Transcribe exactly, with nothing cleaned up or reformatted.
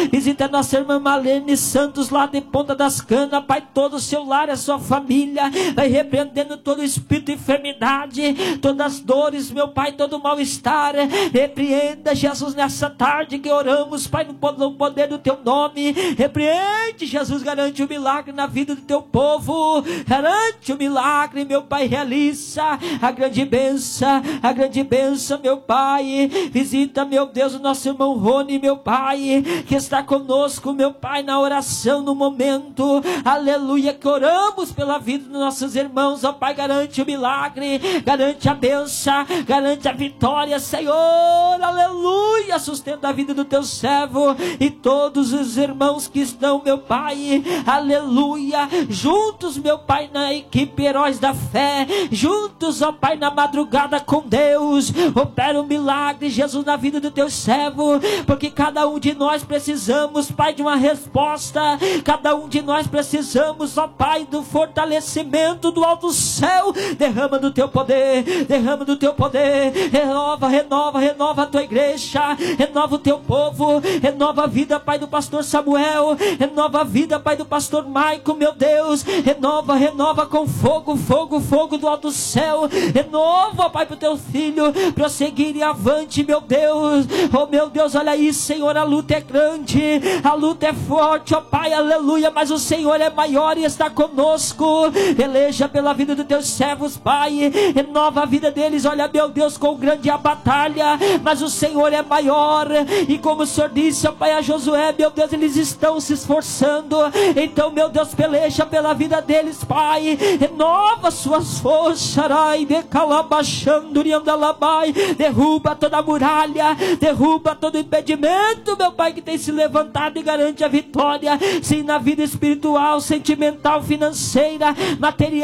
Visita nossa irmã Malene Santos lá de Ponta das Canas, Pai, todo o seu lar, a sua família. Vai repreendendo todo o espírito de enfermidade, todas as dores, meu Pai, todo o mal-estar. Repreenda, Jesus, nessa tarde que oramos, Pai, no poder do teu nome. Repreende, Jesus, garante o milagre na vida do teu povo. Garante o milagre, meu Pai, realiza a grande bênção, a grande bênção, meu Pai. Visita, meu Deus, o nosso irmão Rony, meu Pai, que está conosco, meu Pai, na oração, no momento, aleluia, que oramos pela vida dos nossos irmãos, ó Pai, garante o milagre, garante a bênção, garante a vitória, Senhor, aleluia, sustenta a vida do teu servo e todos os irmãos que estão, meu Pai, aleluia, juntos, meu Pai, na equipe Heróis da Fé, juntos, ó Pai, na madrugada com Deus, opera um milagre, Jesus, na vida do teu servo, porque cada um de nós precisamos, Pai, de uma resposta, cada um de nós precisamos, ó Pai, do fortalecimento do alto céu. Derrama do teu poder, derrama do teu poder, renova, renova, renova a tua igreja, renova o teu povo, renova a vida, Pai, do pastor Samuel, renova a vida, Pai, do pastor Maico, meu Deus, renova, renova com fogo, fogo, fogo do alto céu, renova, Pai, para o teu filho prosseguir e avante, meu Deus, oh meu Deus, olha aí, Senhor, a luta é grande, a luta é forte, ó Pai, aleluia, mas o Senhor é maior e está conosco. Peleja pela vida dos teus servos, Pai, renova a vida deles, olha, meu Deus, com grande a batalha, mas o Senhor é maior, e como o Senhor disse, ó Pai, a Josué, meu Deus, eles estão se esforçando, então, meu Deus, peleja pela vida deles, Pai, renova suas forças, derruba toda a muralha, derruba todo impedimento, meu Pai, que tem se levantado, e garante a vitória, sim, na vida espiritual, sentimental, financeira, material,